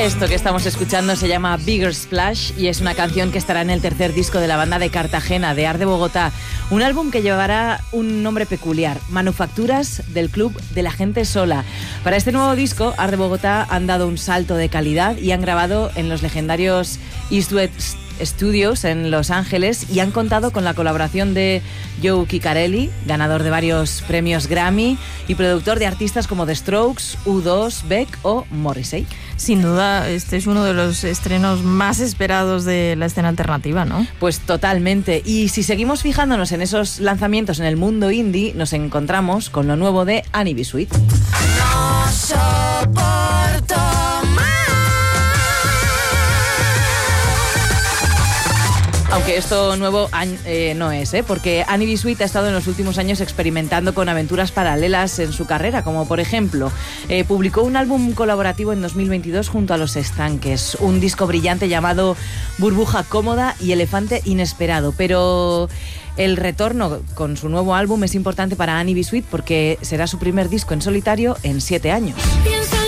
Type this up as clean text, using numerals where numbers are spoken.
Esto que estamos escuchando se llama Bigger Splash y es una canción que estará en el tercer disco de la banda de Cartagena, de Art de Bogotá. Un álbum que llevará un nombre peculiar, Manufacturas del Club de la Gente Sola. Para este nuevo disco, Art de Bogotá han dado un salto de calidad y han grabado en los legendarios Eastwood Studios en Los Ángeles y han contado con la colaboración de Joe Ciccarelli, ganador de varios premios Grammy y productor de artistas como The Strokes, U2, Beck o Morrissey. Sin duda, este es uno de los estrenos más esperados de la escena alternativa, ¿no? Pues totalmente. Y si seguimos fijándonos en esos lanzamientos en el mundo indie, nos encontramos con lo nuevo de Annie B. Sweet. No soporto más. Aunque esto nuevo no es, porque Annie B. Sweet ha estado en los últimos años experimentando con aventuras paralelas en su carrera, como por ejemplo, publicó un álbum colaborativo en 2022 junto a Los Estanques, un disco brillante llamado Burbuja Cómoda y Elefante Inesperado, pero el retorno con su nuevo álbum es importante para Annie B. Sweet porque será su primer disco en solitario en 7 años. Piensa